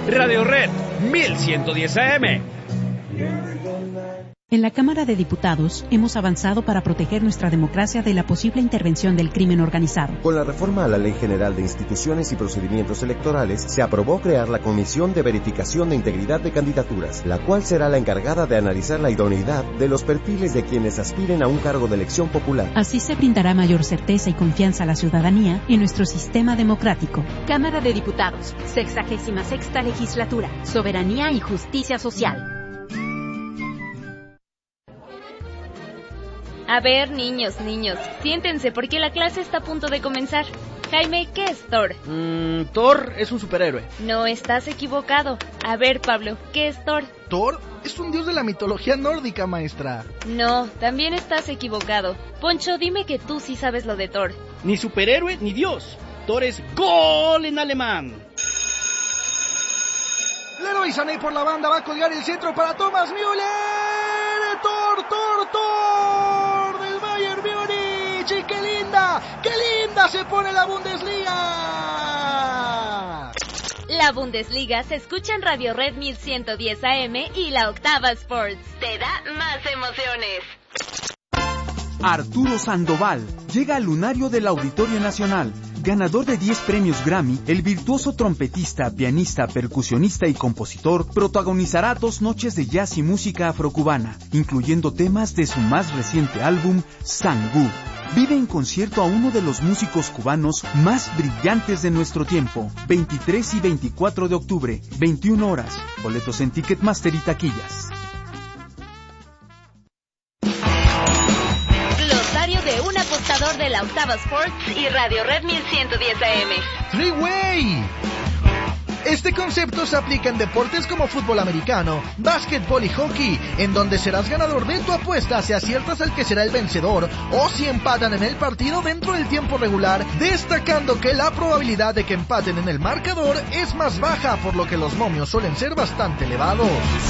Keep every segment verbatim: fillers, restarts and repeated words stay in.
Radio Red mil ciento diez A M. En la Cámara de Diputados hemos avanzado para proteger nuestra democracia de la posible intervención del crimen organizado. Con la reforma a la Ley General de Instituciones y Procedimientos Electorales, se aprobó crear la Comisión de Verificación de Integridad de Candidaturas, la cual será la encargada de analizar la idoneidad de los perfiles de quienes aspiren a un cargo de elección popular. Así se brindará mayor certeza y confianza a la ciudadanía en nuestro sistema democrático. Cámara de Diputados, sexagésima sexta legislatura, soberanía y justicia social. A ver, niños, niños, siéntense porque la clase está a punto de comenzar. Jaime, ¿qué es Thor? Mm, Thor es un superhéroe. No, estás equivocado. A ver, Pablo, ¿qué es Thor? Thor es un dios de la mitología nórdica, maestra. No, también estás equivocado. Poncho, dime que tú sí sabes lo de Thor. Ni superhéroe ni dios. Thor es gol en alemán. Leroy Sané por la banda va a colgar el centro para Thomas Müller. Thor, Thor, Thor del Bayern Múnich. ¡Y qué linda, qué linda se pone la Bundesliga! La Bundesliga se escucha en Radio Red mil ciento diez A M y la Octava Sports. Te da más emociones. Arturo Sandoval llega al lunario del Auditorio Nacional. Ganador de diez premios Grammy, el virtuoso trompetista, pianista, percusionista y compositor protagonizará dos noches de jazz y música afrocubana, incluyendo temas de su más reciente álbum, Sangú. Vive en concierto a uno de los músicos cubanos más brillantes de nuestro tiempo. veintitrés y veinticuatro de octubre, veintiuna horas. Boletos en Ticketmaster y taquillas. De un apostador de la Octava Sports y Radio Red mil ciento diez A M. Three-Way. Este concepto se aplica en deportes como fútbol americano, básquetbol y hockey, en donde serás ganador de tu apuesta si aciertas al que será el vencedor o si empatan en el partido dentro del tiempo regular, destacando que la probabilidad de que empaten en el marcador es más baja, por lo que los momios suelen ser bastante elevados.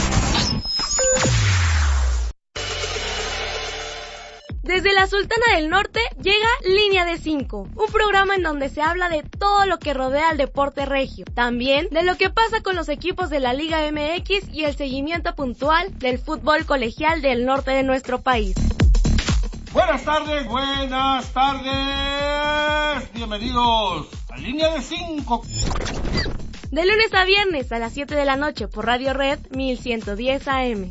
Desde la Sultana del Norte llega Línea de cinco, un programa en donde se habla de todo lo que rodea al deporte regio, también de lo que pasa con los equipos de la Liga M X y el seguimiento puntual del fútbol colegial del norte de nuestro país. Buenas tardes, buenas tardes, bienvenidos a Línea de cinco. De lunes a viernes a las siete de la noche por Radio Red mil ciento diez A M.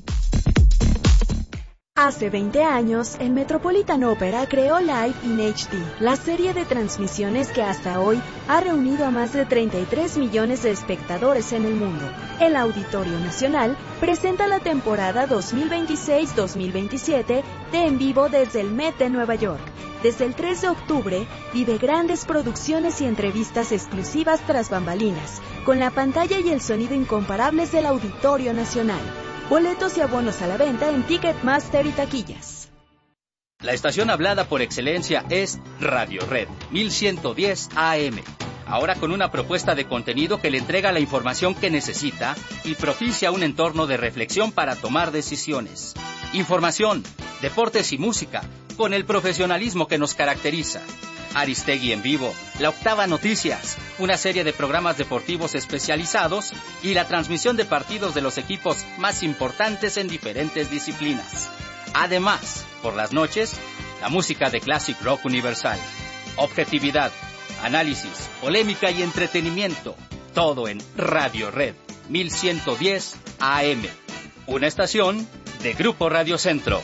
Hace veinte años, el Metropolitan Opera creó Live in H D, la serie de transmisiones que hasta hoy ha reunido a más de treinta y tres millones de espectadores en el mundo. El Auditorio Nacional presenta la temporada dos mil veintiséis dos mil veintisiete de En Vivo desde el Met de Nueva York. Desde el tres de octubre, vive grandes producciones y entrevistas exclusivas tras bambalinas, con la pantalla y el sonido incomparables del Auditorio Nacional. Boletos y abonos a la venta en Ticketmaster y taquillas. La estación hablada por excelencia es Radio Red mil ciento diez A M. Ahora con una propuesta de contenido que le entrega la información que necesita y propicia un entorno de reflexión para tomar decisiones. Información, deportes y música, con el profesionalismo que nos caracteriza. Aristegui en vivo, La Octava Noticias, una serie de programas deportivos especializados y la transmisión de partidos de los equipos más importantes en diferentes disciplinas. Además, por las noches, la música de Classic Rock Universal. Objetividad, análisis, polémica y entretenimiento. Todo en Radio Red mil ciento diez A M. Una estación de Grupo Radio Centro.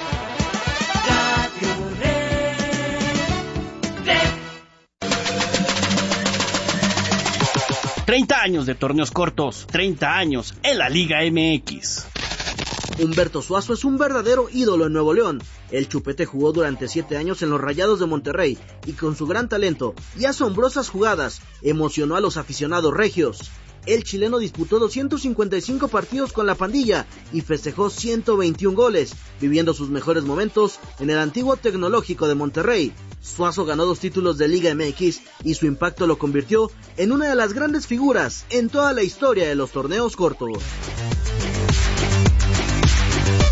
treinta años de torneos cortos, treinta años en la Liga M X. Humberto Suazo es un verdadero ídolo en Nuevo León. El Chupete jugó durante siete años en los Rayados de Monterrey y con su gran talento y asombrosas jugadas emocionó a los aficionados regios. El chileno disputó doscientos cincuenta y cinco partidos con la pandilla y festejó ciento veintiún goles, viviendo sus mejores momentos en el antiguo Tecnológico de Monterrey. Suazo ganó dos títulos de Liga M X y su impacto lo convirtió en una de las grandes figuras en toda la historia de los torneos cortos.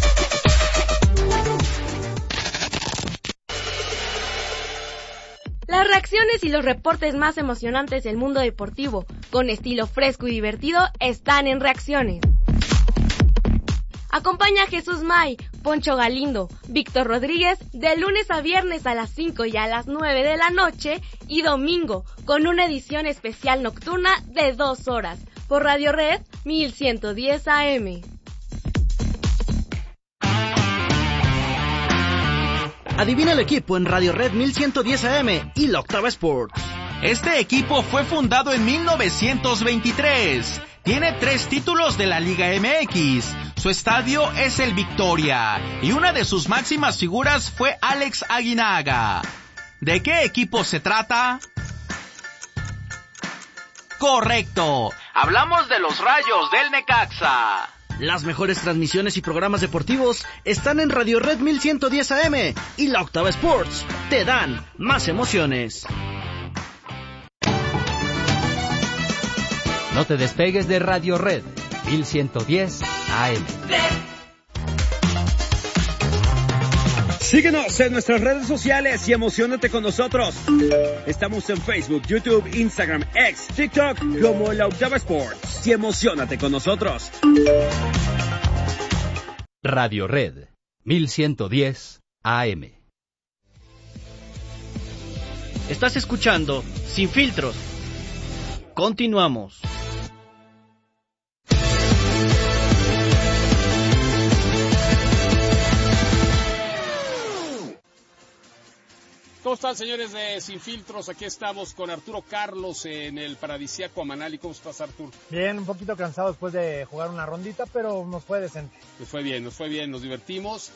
La Las reacciones y los reportes más emocionantes del mundo deportivo, con estilo fresco y divertido, están en Reacciones. Acompaña a Jesús May, Poncho Galindo, Víctor Rodríguez de lunes a viernes a las cinco y a las nueve de la noche y domingo con una edición especial nocturna de dos horas por Radio Red mil ciento diez A M. Adivina el equipo en Radio Red mil ciento diez A M y la Octava Sports. Este equipo fue fundado en mil novecientos veintitrés. Tiene tres títulos de la Liga M X. Su estadio es el Victoria y una de sus máximas figuras fue Alex Aguinaga. ¿De qué equipo se trata? Correcto, hablamos de los Rayos del Necaxa. Las mejores transmisiones y programas deportivos están en Radio Red mil ciento diez A M y la Octava Sports. Te dan más emociones. No te despegues de Radio Red mil ciento diez A M. Síguenos en nuestras redes sociales y emocionate con nosotros. Estamos en Facebook, YouTube, Instagram, X, TikTok como La Octava Sports. Y emocionate con nosotros. Radio Red mil ciento diez A M. Estás escuchando Sin Filtros. Continuamos. ¿Cómo están, señores de Sin Filtros? Aquí estamos con Arturo Carlos en el paradisíaco Amanali. ¿Cómo estás, Arturo? Bien, un poquito cansado después de jugar una rondita, pero nos fue decente. Nos fue bien, nos fue bien, nos divertimos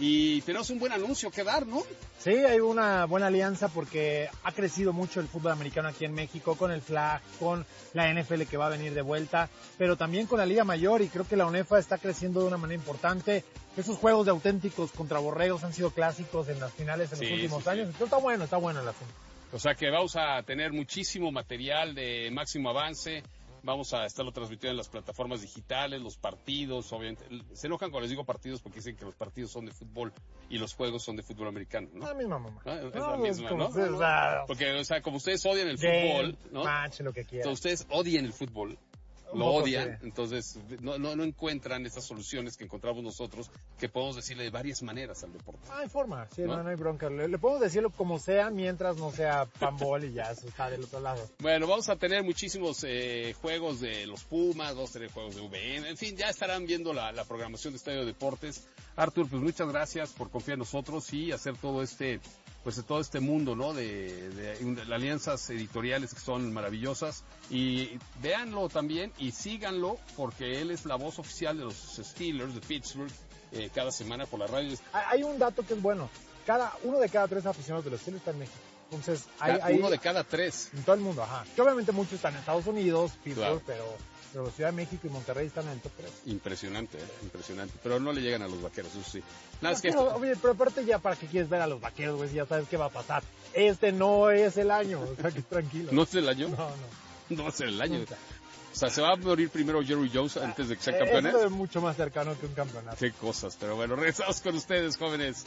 y tenemos un buen anuncio que dar, ¿no? Sí, hay una buena alianza porque ha crecido mucho el fútbol americano aquí en México, con el flag, con la N F L que va a venir de vuelta, pero también con la Liga Mayor, y creo que la UNEFA está creciendo de una manera importante. Esos juegos de auténticos contra borregos han sido clásicos en las finales en sí, los últimos sí, años, sí. Entonces está bueno, está bueno el asunto. O sea que vamos a tener muchísimo material de máximo avance. Vamos a estarlo transmitiendo en las plataformas digitales, los partidos, obviamente. Se enojan cuando les digo partidos porque dicen que los partidos son de fútbol y los juegos son de fútbol americano, ¿no? La misma mamá. ¿No? Es no, la misma, ¿no? Ustedes, ¿no? Porque, o sea, como ustedes odian el fútbol, ¿no? Match, lo que quieran. Ustedes odian el fútbol, lo odian, sí. Entonces no, no, no encuentran esas soluciones que encontramos nosotros, que podemos decirle de varias maneras al deporte. Ah, hay forma, sí, ¿no? No, no hay bronca. Le, le podemos decirlo como sea, mientras no sea panball y ya eso está del otro lado. Bueno, vamos a tener muchísimos eh, juegos de los Pumas, vamos a tener juegos de V N, en fin, ya estarán viendo la, la programación de Estadio Deportes. Artur, pues muchas gracias por confiar en nosotros y hacer todo este, pues todo este mundo, ¿no? De, de, de, de alianzas editoriales que son maravillosas, y véanlo también y síganlo porque él es la voz oficial de los Steelers de Pittsburgh eh, cada semana por la radio. Hay un dato que es bueno, cada uno de cada tres aficionados de los Steelers está en México. Entonces, hay, uno hay, de cada tres. En todo el mundo, ajá. Que obviamente muchos están en Estados Unidos, Pittsburgh, claro. pero, pero Ciudad de México y Monterrey están en el top tres. Impresionante, eh, impresionante. Pero no le llegan a los vaqueros, eso sí. Nada, no, es que pero, esto... oye, pero aparte ya, ¿para qué quieres ver a los vaqueros, güey? Si ya sabes qué va a pasar. Este no es el año, o sea que tranquilo. ¿No es el año? No, no. No va a ser el año. Nunca. O sea, ¿se va a morir primero Jerry Jones antes de que sea campeón? Eso es mucho más cercano que un campeonato. Qué cosas, pero bueno, regresamos con ustedes, jóvenes.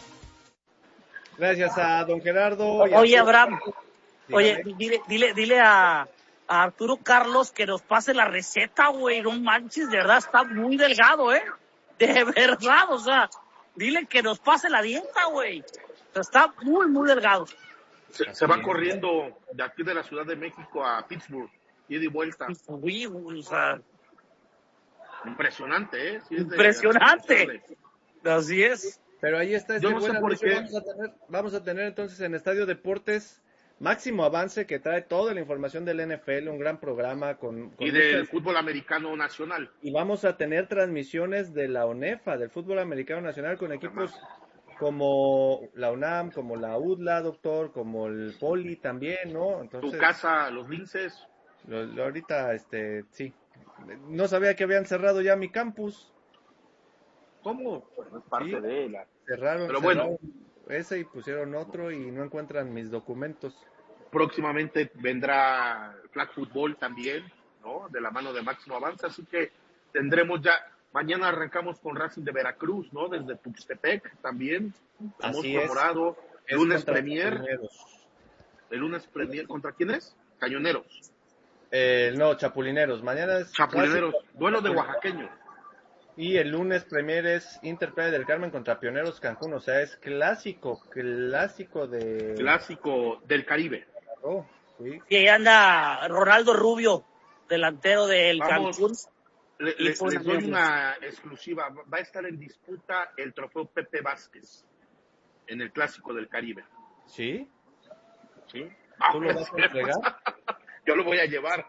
Gracias a don Gerardo. Oye, Abraham, oye, dile, dile, dile a, a Arturo Carlos que nos pase la receta, güey, no manches, de verdad está muy delgado, ¿eh? De verdad, o sea, dile que nos pase la dieta, güey. O sea, está muy, muy delgado. Se, se va corriendo de aquí de la Ciudad de México a Pittsburgh, ida y vuelta. Uy, o sea, impresionante, ¿eh? Sí, es impresionante. De... Así es. Pero ahí está ese Yo no buen sé por anuncio. qué. Vamos a tener, vamos a tener entonces en Estadio Deportes Máximo Avance, que trae toda la información del N F L, un gran programa con, con y del muchas... fútbol americano nacional. Y vamos a tener transmisiones de la UNEFA, del fútbol americano nacional, con equipos como la UNAM, como la U D L A, doctor, como el Poli también, ¿no? Entonces, tu casa, los Linces. Lo, lo, ahorita, este, sí. No sabía que habían cerrado ya mi campus. ¿Cómo? Pues no es parte sí, de la... Cerraron, Pero cerraron bueno, ese y pusieron otro y no encuentran mis documentos. Próximamente vendrá Flag Football también, ¿no? De la mano de Máximo Avance, así que tendremos ya... Mañana arrancamos con Racing de Veracruz, ¿no? Desde Tuxtepec también. Hemos Así Morado, es. lunes Es Premier. El lunes Premier, ¿contra quién es? Cañoneros. Eh, no, Chapulineros. Mañana es Chapulineros, clásico. duelo de oaxaqueños. Y el lunes Premier es Inter Playa del Carmen contra Pioneros Cancún. O sea, es clásico, clásico de... Clásico del Caribe. Oh, sí. Y ahí anda Ronaldo Rubio, delantero del Vamos, Cancún. Le, Y le, pues, les doy una exclusiva. Va a estar en disputa el trofeo Pepe Vázquez en el Clásico del Caribe. ¿Sí? ¿Sí? ¿Tú lo vas a entregar? Yo lo voy a llevar.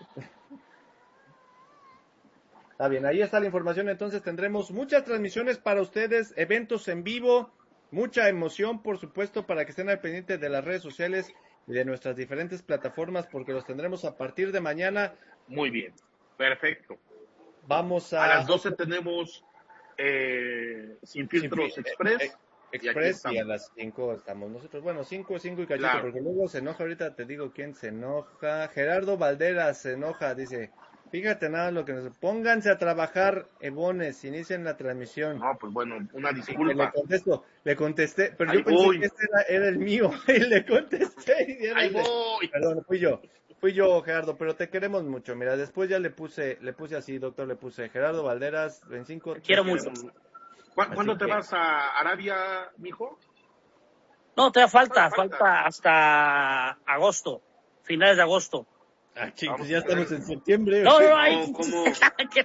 Está bien, ahí está la información. Entonces tendremos muchas transmisiones para ustedes, eventos en vivo, mucha emoción, por supuesto, para que estén al pendiente de las redes sociales y de nuestras diferentes plataformas, porque los tendremos a partir de mañana. Muy bien, perfecto. Vamos a... A las doce tenemos eh, Sin Filtros Sin, Express. Eh, Express y, y a las cinco estamos nosotros. Bueno, cinco, cinco y cachito, claro. Porque luego se enoja, ahorita te digo quién se enoja. Gerardo Valderas se enoja, dice, fíjate nada lo que nos... Pónganse a trabajar, Ebones, inicien la transmisión. No, pues bueno, una disculpa. Le contesto, le contesté, pero Ahí yo pensé voy. que este era, era el mío, y le contesté. Y era Ahí el de... voy. Perdón, fui yo. Fui yo, Gerardo, pero te queremos mucho. Mira, después ya le puse, le puse así, doctor, le puse Gerardo Valderas, veinticinco. Te quiero mucho. ¿Cuándo te que... vas a Arabia, mijo? No, todavía falta, falta, falta hasta agosto, finales de agosto. Ah, chicos, ya estamos en septiembre. No, no, ay, no, ¿cómo? ¿Qué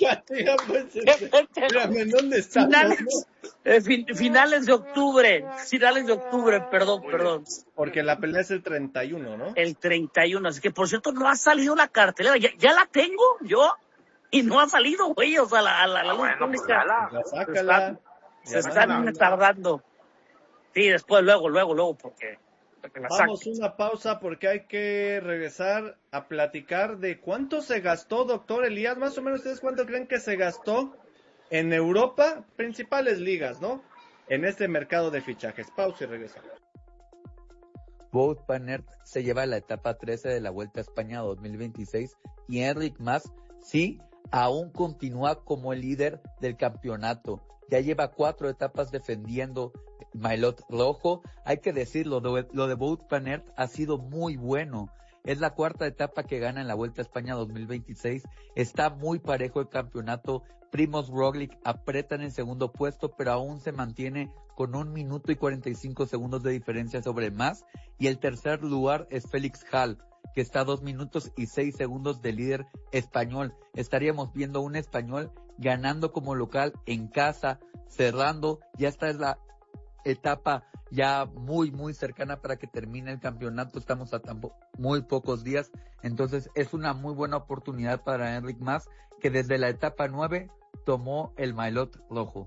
Mírame, ¿dónde estás? Finales, eh, fin, finales de octubre, finales de octubre, perdón, perdón. Porque la pelea es el treinta y uno, ¿no? El treinta y uno, así que por cierto no ha salido la cartelera, ya, ya la tengo yo y no ha salido, güey, o sea, la, la, la, ah, bueno, pública. Pues la sácala. Se están, se están tardando. Sí, después, luego, luego, luego, porque... Vamos a una pausa porque hay que regresar a platicar de cuánto se gastó, doctor Elías. Más o menos, ¿ustedes cuánto creen que se gastó en Europa? Principales ligas, ¿no? En este mercado de fichajes. Pausa y regresamos. Wout van Aert se lleva la etapa trece de la Vuelta a España dos mil veintiséis y Enric Mas, sí, aún continúa como el líder del campeonato. Ya lleva cuatro etapas defendiendo Maillot rojo. Hay que decirlo, lo de Wout van Aert ha sido muy bueno. Es la cuarta etapa que gana en la Vuelta a España dos mil veintiséis. Está muy parejo el campeonato. Primož Roglič aprieta en el segundo puesto, pero aún se mantiene con un minuto y cuarenta y cinco segundos de diferencia sobre Mas. Y el tercer lugar es Félix Gall, que está a dos minutos y seis segundos de líder español. Estaríamos viendo un español ganando como local en casa, cerrando. Ya esta es la etapa ya muy, muy cercana para que termine el campeonato. Estamos a tan po- muy pocos días. Entonces es una muy buena oportunidad para Enric Mas, que desde la etapa nueve tomó el Maillot rojo.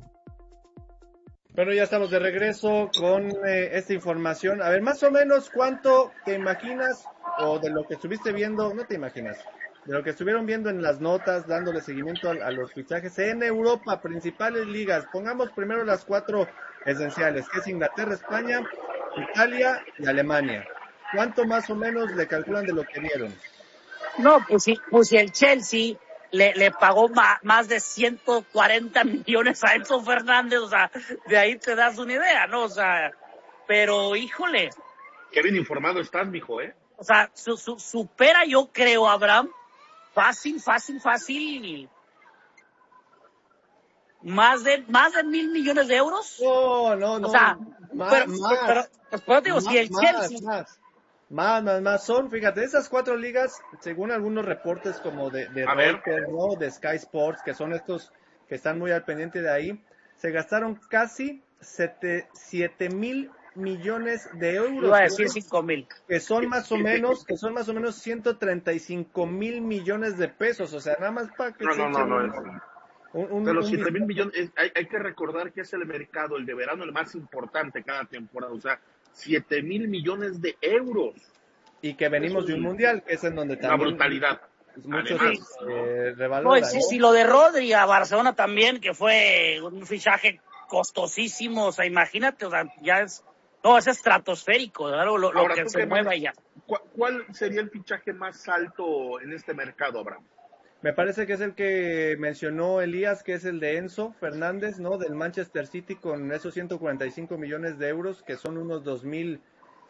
Bueno, ya estamos de regreso con eh, esta información. A ver, más o menos, ¿cuánto te imaginas, o de lo que estuviste viendo, no te imaginas, de lo que estuvieron viendo en las notas, dándole seguimiento a, a los fichajes en Europa, principales ligas? Pongamos primero las cuatro esenciales, que es Inglaterra, España, Italia y Alemania. ¿Cuánto más o menos le calculan de lo que vieron? No, pues si, pues si el Chelsea le, le pagó ma, más de ciento cuarenta millones a Enzo Fernández, o sea, de ahí te das una idea, ¿no? O sea, pero híjole. Qué bien informado estás, mijo, ¿eh? O sea, su, su, supera, yo creo, Abraham, fácil, fácil, fácil, más de, más de mil millones de euros. No, no, no. O sea, más, pero, más, pero, pero, pero digo, más, si el más, Chelsea... Más. Más, más, más, son, fíjate, esas cuatro ligas, según algunos reportes como de, de Reuters, ¿no? De Sky Sports, que son estos que están muy al pendiente de ahí, se gastaron casi siete mil millones de euros. Iba a decir cinco mil. Que son más o menos, que son más o menos ciento treinta y cinco mil millones de pesos, o sea, nada más para que no, se no, no, no, un, es... un, un, de los un... siete mil millones, es, hay, hay que recordar que es el mercado, el de verano, el más importante cada temporada, o sea, siete mil millones de euros. Y que venimos de un mundial, que es en donde también... Una brutalidad. Muchos Además, eh, revaloran, no, si, ¿no? si lo de Rodri a Barcelona también, que fue un fichaje costosísimo, o sea, imagínate, o sea, ya es... No, es estratosférico, ¿no? lo, Ahora, lo que se mueva ya. ¿Cuál sería el fichaje más alto en este mercado, Abraham? Me parece que es el que mencionó Elías, que es el de Enzo Fernández, ¿no? Del Manchester City, con esos ciento cuarenta y cinco millones de euros, que son unos dos mil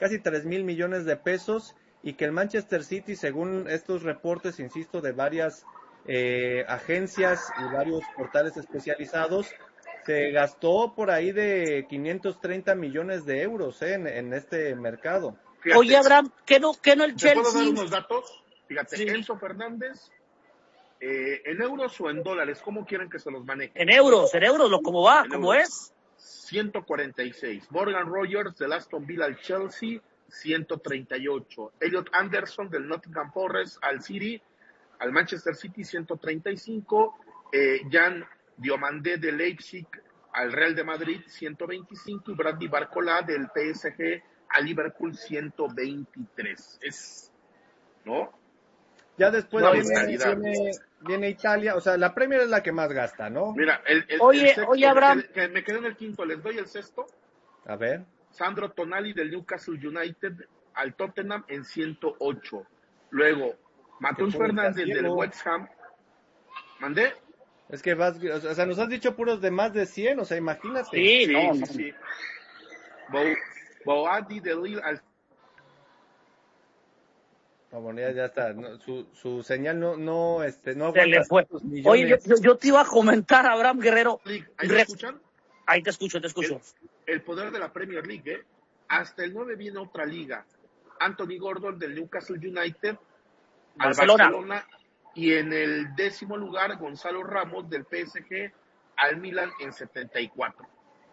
casi tres mil millones de pesos, y que el Manchester City, según estos reportes, insisto, de varias eh, agencias y varios portales especializados, se gastó por ahí de quinientos treinta millones de euros eh, en, en este mercado. Fíjate, oye, Abraham, ¿qué no, qué no el Chelsea? ¿Te puedo dar unos datos? Fíjate, sí. Enzo Fernández, eh, ¿en euros o en dólares? ¿Cómo quieren que se los maneje? En euros, en euros, lo como va, como es. ciento cuarenta y seis. Morgan Rogers del Aston Villa al Chelsea, ciento treinta y ocho. Elliot Anderson del Nottingham Forest al City, al Manchester City, ciento treinta y cinco. Eh, Jan Diomandé de Leipzig al Real de Madrid, ciento veinticinco. Y Bradley Barcola del P S G a Liverpool, ciento veintitrés. Es, ¿no? Ya después no, viene, viene, viene Italia, o sea, la Premier es la que más gasta, ¿no? Mira, el, el, oye, el sexto, oye, Abraham. Que, que me quedé en el quinto, les doy el sexto. A ver. Sandro Tonali del Newcastle United al Tottenham en ciento ocho. Luego, Matheus Fernández del West Ham. ¿Mandé? Es que vas, o sea, nos has dicho puros de más de cien, o sea, imagínate. Sí, sí, no, sí. sí. Bo, Boadi del Lille al... No, bueno, ya, ya está, no, su, su señal no, no, este, no se le fue. Oye, yo, yo, yo te iba a comentar, Abraham Guerrero. ¿Ahí me escuchan? Ahí te escucho, te escucho. El, el poder de la Premier League, ¿eh? Hasta el nueve viene otra liga. Anthony Gordon del Newcastle United Barcelona. al Barcelona, y en el décimo lugar Gonzalo Ramos del P S G al Milan en setenta y cuatro.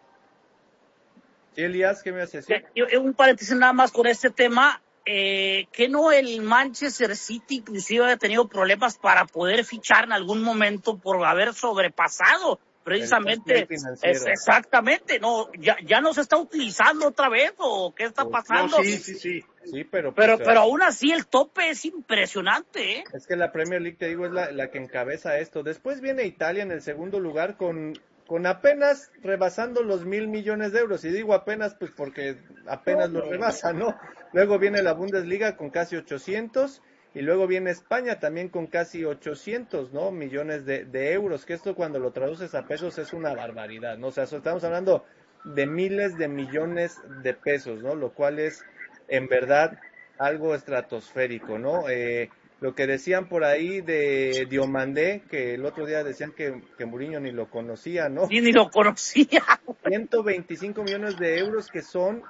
¿Sí, Elías? ¿Qué me hace decir? Un paréntesis nada más con este tema. Eh, que no el Manchester City inclusive ha tenido problemas para poder fichar en algún momento por haber sobrepasado precisamente es exactamente no ya ya no se está utilizando otra vez o qué está pasando. No, sí sí sí sí pero pero pues, pero aún así el tope es impresionante, ¿eh? Es que la Premier League, te digo, es la, la que encabeza esto. Después viene Italia en el segundo lugar con con apenas rebasando los mil millones de euros, y digo apenas pues porque apenas lo rebasa, ¿no? Luego viene la Bundesliga con casi ochocientos, y luego viene España también con casi ochocientos, ¿no? Millones de, de euros, que esto cuando lo traduces a pesos es una barbaridad, ¿no? O sea, estamos hablando de miles de millones de pesos, ¿no? Lo cual es en verdad algo estratosférico, ¿no? Eh, Lo que decían por ahí de Diomandé, que el otro día decían que, que Mourinho ni lo conocía, ¿no? Sí, ni lo conocía. ciento veinticinco millones de euros, que son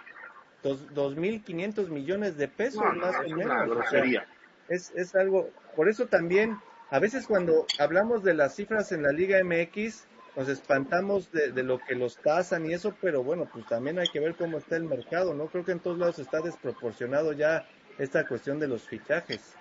dos mil quinientos millones de pesos, no, más no, o menos. O sea, es, es algo, por eso también, a veces cuando hablamos de las cifras en la Liga M X, nos espantamos de, de lo que los tasan y eso, pero bueno, pues también hay que ver cómo está el mercado, ¿no? Creo que en todos lados está desproporcionado ya esta cuestión de los fichajes.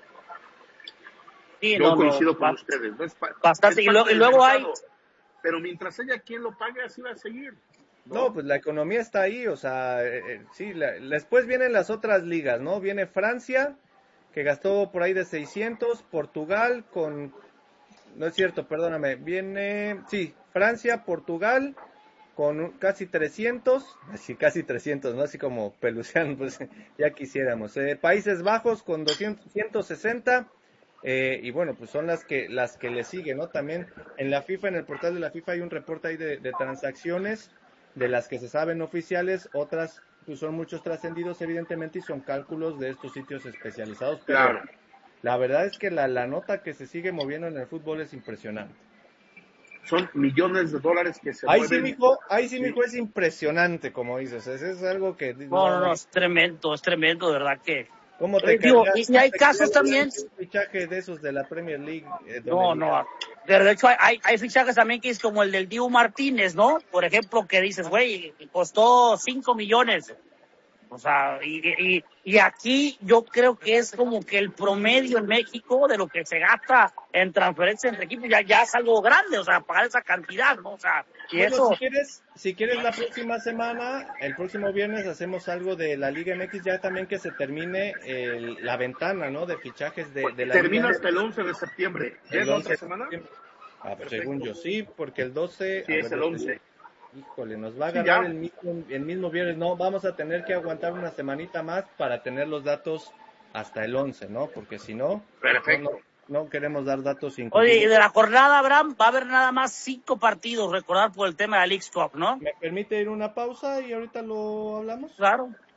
Sí, Yo no, coincido no, con bastante, ustedes. ¿No? Es pa, bastante, es y, lo, y luego hay... Pero mientras haya quien lo pague, así va a seguir. No, no pues la economía está ahí, o sea, eh, sí, la, después vienen las otras ligas, ¿no? Viene Francia, que gastó por ahí de seiscientos, Portugal con... No es cierto, perdóname, viene... Sí, Francia, Portugal con casi trescientos, así casi trescientos, ¿no? Así como pelucean, pues ya quisiéramos. Eh, Países Bajos con doscientos, ciento sesenta... Eh, y bueno, pues son las que las que le siguen, ¿no? También en la FIFA, en el portal de la FIFA hay un reporte ahí de, de transacciones, de las que se saben oficiales, otras pues son muchos trascendidos evidentemente y son cálculos de estos sitios especializados, pero claro. La verdad es que la, la nota que se sigue moviendo en el fútbol es impresionante. Son millones de dólares que se ahí mueven. Sí, mijo, ahí sí, mijo, es impresionante, como dices, es, es algo que... No, no, no, es tremendo, es tremendo, de verdad que... ¿Cómo te Digo, y hay casos también. Un fichaje de esos de la Premier League. Eh, no, no. De hecho, hay, hay fichajes también que es como el del Dibu Martínez, ¿no? Por ejemplo, que dices, güey, costó cinco millones. O sea, y, y, y aquí yo creo que es como que el promedio en México de lo que se gasta en transferencia entre equipos ya, ya es algo grande, o sea, pagar esa cantidad, ¿no? O sea, y bueno, eso... Si quieres, si quieres la próxima semana, el próximo viernes hacemos algo de la Liga M X, ya también que se termine el, la ventana, ¿no? De fichajes de, de la Termina Liga hasta el once de septiembre. ¿Ya es la otra semana? Ah, pues según yo sí, porque el doce... Sí, es ver, el once. Híjole, nos va a agarrar sí, el, mismo, el mismo viernes. No, vamos a tener que aguantar una semanita más para tener los datos hasta el once, ¿no? Porque si no, perfecto. No, no, no queremos dar datos sin... Oye, y de la jornada, Abraham, va a haber nada más cinco partidos, recordar por el tema de la Leagues Cup, ¿no? ¿Me permite ir una pausa y ahorita lo hablamos? Claro.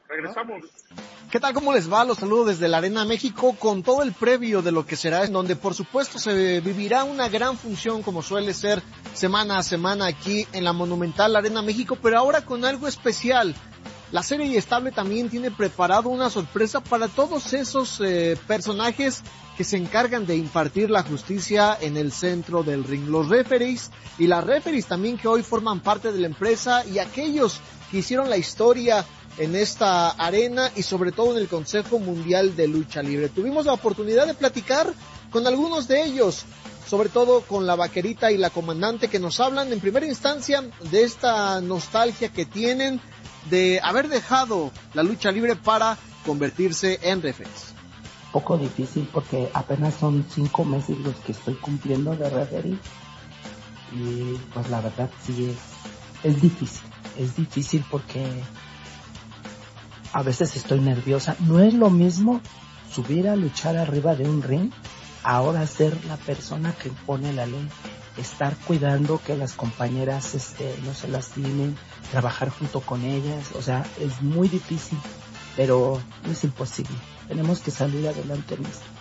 Regresamos. ¿Qué tal? ¿Cómo les va? Los saludo desde la Arena México con todo el previo de lo que será, en donde por supuesto se vivirá una gran función como suele ser semana a semana aquí en la Monumental Arena México, pero ahora con algo especial. La serie estable también tiene preparado una sorpresa para todos esos eh, personajes que se encargan de impartir la justicia en el centro del ring. Los referees y las referees también que hoy forman parte de la empresa y aquellos que hicieron la historia en esta arena y sobre todo en el Consejo Mundial de Lucha Libre. Tuvimos la oportunidad de platicar con algunos de ellos, sobre todo con la Vaquerita y la Comandante, que nos hablan en primera instancia de esta nostalgia que tienen de haber dejado la lucha libre para convertirse en referees. Poco difícil porque apenas son cinco meses los que estoy cumpliendo de referee y pues la verdad sí es, es difícil, es difícil porque a veces estoy nerviosa. No es lo mismo subir a luchar arriba de un ring, ahora ser la persona que impone la ley, estar cuidando que las compañeras este, no se lastimen, trabajar junto con ellas. O sea, es muy difícil, pero no es imposible. Tenemos que salir adelante en esto.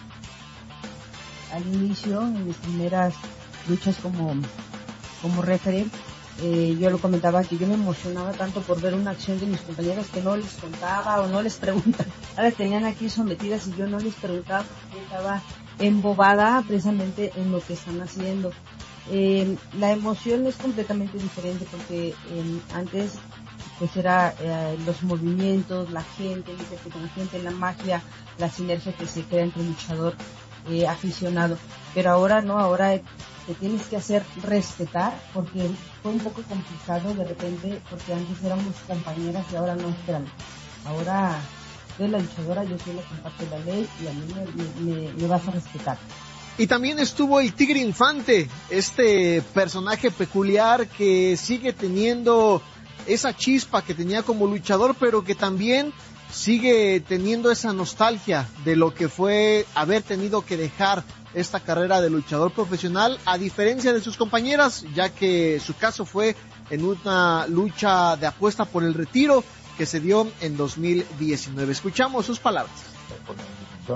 Al inicio, en mis primeras luchas como, como referee, Eh, yo lo comentaba que yo me emocionaba tanto por ver una acción de mis compañeras que no les contaba o no les preguntaba. Ahora tenían aquí sometidas y yo no les preguntaba porque estaba embobada precisamente en lo que están haciendo. Eh, la emoción es completamente diferente porque eh, antes pues era eh, los movimientos, la gente, la gente, la magia, la sinergia que se crea entre luchador eh, aficionado. Pero ahora no, ahora te tienes que hacer respetar porque fue un poco complicado de repente porque antes éramos compañeras y ahora no esperan. Ahora soy la luchadora, yo soy la que imparte la ley y a mí me, me, me vas a respetar. Y también estuvo el Tigre Infante, este personaje peculiar que sigue teniendo esa chispa que tenía como luchador, pero que también sigue teniendo esa nostalgia de lo que fue haber tenido que dejar esta carrera de luchador profesional, a diferencia de sus compañeras, ya que su caso fue en una lucha de apuesta por el retiro que se dio en dos mil diecinueve. Escuchamos sus palabras. Por la institución,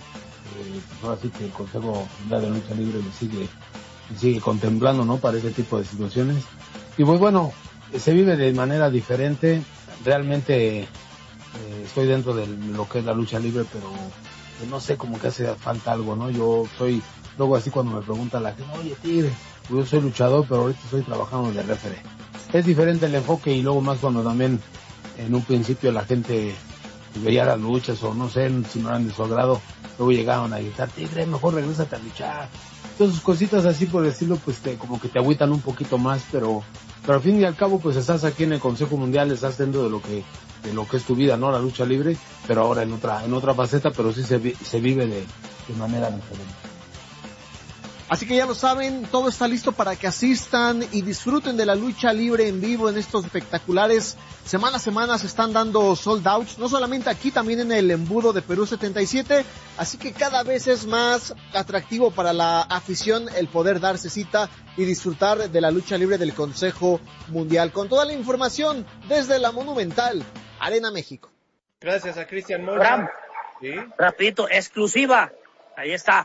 eh, pues ahora sí que el Consejo Mundial de Lucha Libre me sigue, me sigue contemplando, ¿no?, para este tipo de situaciones. Y pues bueno, se vive de manera diferente. Realmente eh, estoy dentro de lo que es la lucha libre, pero no sé, como que hace falta algo, ¿no? Yo soy, luego así cuando me pregunta la gente, oye Tigre, yo soy luchador, pero ahorita estoy trabajando de referee. Es diferente el enfoque y luego más cuando también en un principio la gente veía las luchas o no sé, si no eran de su agrado, luego llegaban a gritar, Tigre, mejor regrésate a luchar. Entonces cositas así por decirlo, pues te, como que te agüitan un poquito más, pero, pero al fin y al cabo pues estás aquí en el Consejo Mundial, estás dentro de lo que de lo que es tu vida, ¿no? La lucha libre, pero ahora en otra en otra faceta, pero sí se, vi, se vive de, de manera diferente. Así que ya lo saben, todo está listo para que asistan y disfruten de la lucha libre en vivo en estos espectaculares. Semana a semana se están dando sold outs, no solamente aquí, también en el embudo de Perú setenta y siete, así que cada vez es más atractivo para la afición el poder darse cita y disfrutar de la lucha libre del Consejo Mundial. Con toda la información desde la Monumental Arena México. Gracias a Cristian Moura. ¿Sí? Rapidito, exclusiva, ahí está.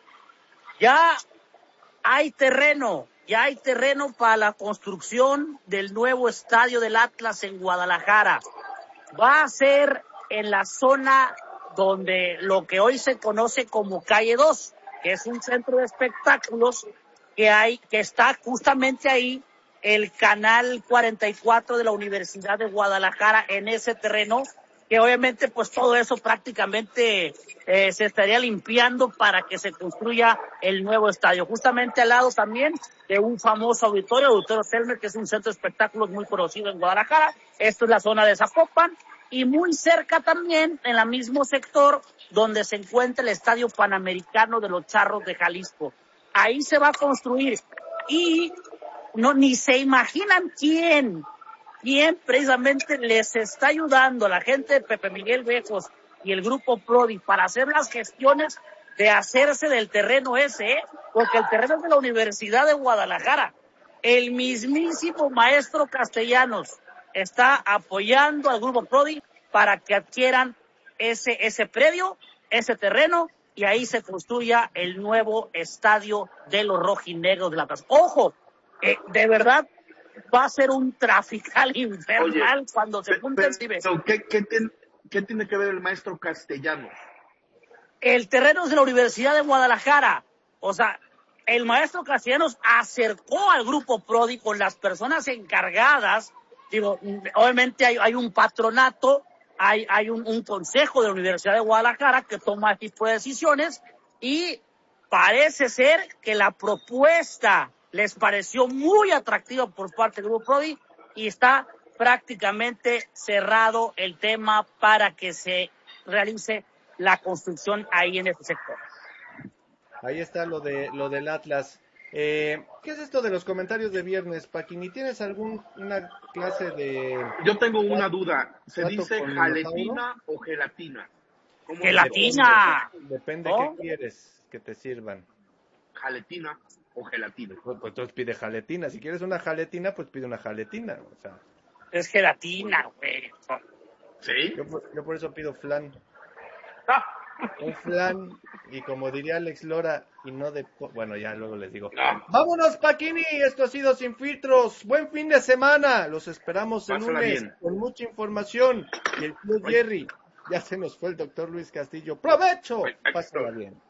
Ya hay terreno, ya hay terreno para la construcción del nuevo estadio del Atlas en Guadalajara. Va a ser en la zona donde lo que hoy se conoce como Calle dos, que es un centro de espectáculos que hay, que está justamente ahí el canal cuarenta y cuatro de la Universidad de Guadalajara en ese terreno, que obviamente pues todo eso prácticamente eh, se estaría limpiando para que se construya el nuevo estadio. Justamente al lado también de un famoso auditorio, Auditorio Selmer, que es un centro de espectáculos muy conocido en Guadalajara. Esto es la zona de Zapopan. Y muy cerca también, en el mismo sector, donde se encuentra el Estadio Panamericano de los Charros de Jalisco. Ahí se va a construir. Y no ni se imaginan quién... quién precisamente les está ayudando a la gente de Pepe Miguel Bejos y el grupo Prodi para hacer las gestiones de hacerse del terreno ese, ¿eh? Porque el terreno es de la Universidad de Guadalajara. El mismísimo maestro Castellanos está apoyando al grupo Prodi para que adquieran ese, ese predio, ese terreno, y ahí se construya el nuevo estadio de los rojinegros del Atlas. ¡Ojo! Eh, de verdad, va a ser un trafical infernal. Oye, cuando se junten. Pero, ¿qué, qué, ten, ¿Qué tiene que ver el maestro Castellanos? El terreno es de la Universidad de Guadalajara. O sea, el maestro Castellanos acercó al grupo Prodi con las personas encargadas. Digo, obviamente hay, hay un patronato, hay, hay un, un consejo de la Universidad de Guadalajara que toma este tipo de decisiones, y parece ser que la propuesta les pareció muy atractiva por parte del grupo Prodi, y está prácticamente cerrado el tema para que se realice la construcción ahí en este sector. Ahí está lo de lo del Atlas. Eh, ¿Qué es esto de los comentarios de viernes, Paquini? ¿Tienes alguna clase de...? Yo tengo una duda. ¿Se dice jaletina o gelatina? ¡Gelatina! Depende, depende ¿Oh? qué quieres que te sirvan. ¿Jaletina o gelatina? Pues, pues entonces pide jaletina. Si quieres una jaletina, pues pide una jaletina. O sea... Es gelatina, güey. ¿Sí? Yo, yo por eso pido flan. Un flan, y como diría Alex Lora, y no de... Bueno, ya luego les digo. No. ¡Vámonos, Paquini! Esto ha sido Sin Filtros. ¡Buen fin de semana! Los esperamos el Pásala lunes bien. Con mucha información. Y el tío Jerry. Ya se nos fue el doctor Luis Castillo. ¡Provecho! Pásala bien.